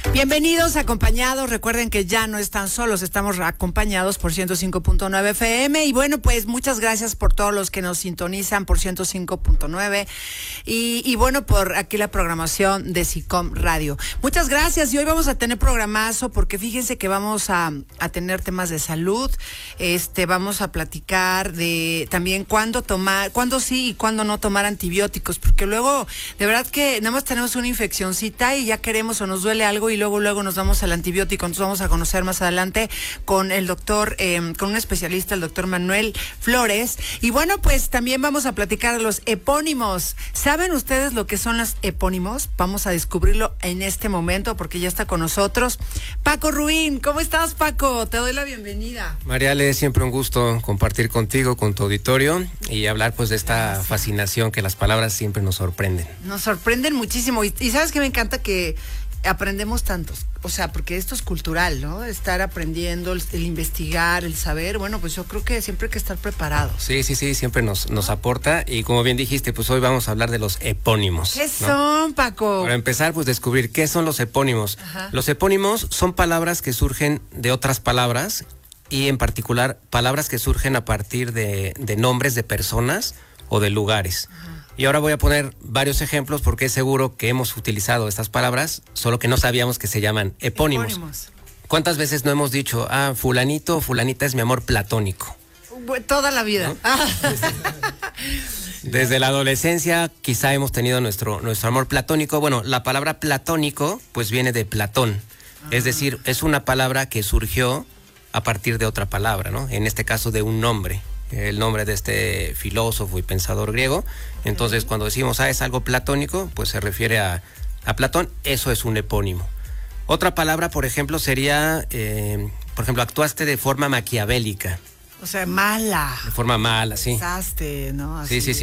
Bienvenidos, acompañados. Recuerden que ya no están solos, estamos acompañados por 105.9 FM. Y bueno, pues muchas gracias por todos los que nos sintonizan por 105.9 y bueno, por aquí la programación de SICOM Radio. Muchas gracias. Y hoy vamos a tener programazo porque fíjense que vamos a tener temas de salud. Vamos a platicar de también cuándo sí y cuándo no tomar antibióticos, porque luego de verdad que nada más tenemos una infeccioncita y ya queremos o nos duele algo y luego nos damos al antibiótico. Entonces vamos a conocer más adelante con el doctor, con un especialista, el doctor Manuel Flores. Y bueno, pues también vamos a platicar de los epónimos. ¿Saben ustedes lo que son los epónimos? Vamos a descubrirlo en este momento porque ya está con nosotros Paco Ruin. ¿Cómo estás, Paco? Te doy la bienvenida. Mariale, siempre un gusto compartir contigo, con tu auditorio y hablar pues de esta fascinación que las palabras siempre nos sorprenden. Nos sorprenden muchísimo y sabes que me encanta que aprendemos tantos, o sea, porque esto es cultural, ¿no? Estar aprendiendo, el investigar, el saber, bueno, pues yo creo que siempre hay que estar preparados. Sí, siempre nos aporta y como bien dijiste, pues hoy vamos a hablar de los epónimos. ¿Qué son, Paco? Para empezar, pues descubrir qué son los epónimos. Ajá. Los epónimos son palabras que surgen de otras palabras y en particular palabras que surgen a partir de nombres de personas o de lugares. Ajá. Y ahora voy a poner varios ejemplos porque es seguro que hemos utilizado estas palabras, solo que no sabíamos que se llaman epónimos. ¿Cuántas veces no hemos dicho, fulanito o fulanita es mi amor platónico? Toda la vida. ¿No? Desde la adolescencia quizá hemos tenido nuestro amor platónico. Bueno, la palabra platónico pues viene de Platón. Es decir, es una palabra que surgió a partir de otra palabra, ¿no? En este caso de un nombre. El nombre de este filósofo y pensador griego. Entonces, cuando decimos, es algo platónico, pues se refiere a Platón. Eso es un epónimo. Otra palabra, por ejemplo, sería, actuaste de forma maquiavélica. O sea, mala. De forma mala, sí. Pensaste, ¿no? Así sí,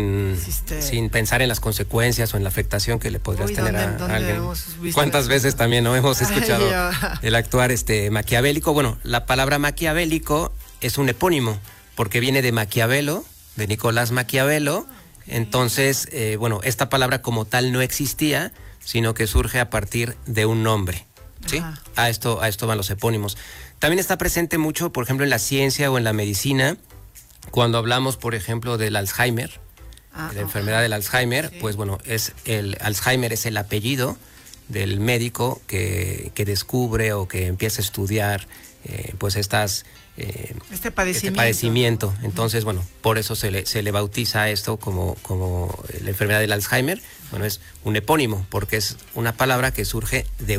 sin pensar en las consecuencias o en la afectación que le podrías tener a alguien. ¿Cuántas veces también no hemos escuchado el actuar maquiavélico? Bueno, la palabra maquiavélico es un epónimo, porque viene de Maquiavelo, de Nicolás Maquiavelo. Entonces, esta palabra como tal no existía, sino que surge a partir de un nombre, ¿sí? A esto van los epónimos. También está presente mucho, por ejemplo, en la ciencia o en la medicina, cuando hablamos, por ejemplo, del Alzheimer, de la enfermedad del Alzheimer, sí. Pues el Alzheimer es el apellido del médico que descubre o que empieza a estudiar este padecimiento. Entonces, por eso se le bautiza esto como la enfermedad del Alzheimer. Bueno, es un epónimo, porque es una palabra que surge de